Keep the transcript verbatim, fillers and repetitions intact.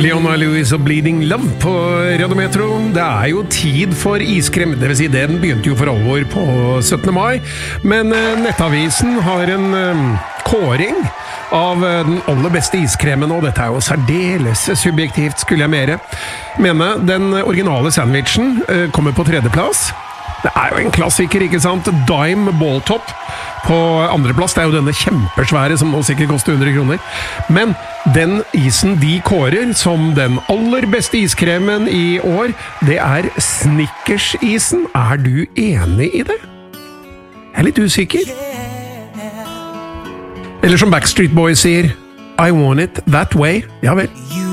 Leona Lewis og Bleeding Love på Radiometro. Det er jo tid for iskrem, det vil si den begynte jo for alvor på syttende mai, men Nettavisen har en um, kåring av den aller beste iskremen, og dette er jo særdeles subjektivt, skulle jeg mere mene. Den originale sandwichen uh, kommer på tredjeplass. Det er jo en klassiker, ikke sant? Dime Balltop på andreplass. Det er jo denne kjempesvære som nå sikkert koster hundre kroner. Men den isen de kårer som den aller beste iskremen i år, det er Snickers-isen. Er du enig i det? Jeg er litt usikker. Eller som Backstreet Boys sier, I want it that way. Ja vel.